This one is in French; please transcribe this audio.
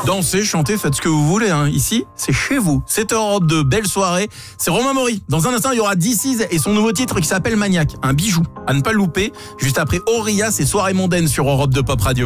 Dansez, chantez, faites ce que vous voulez. Ici, c'est chez vous. 7h de belle soirée. C'est Romain Maury. Dans un instant, il y aura DC's et son nouveau titre qui s'appelle Maniac. Un bijou. À ne pas louper. Juste après Auria, c'est Soirée mondaine sur Europe 2 Pop Radio.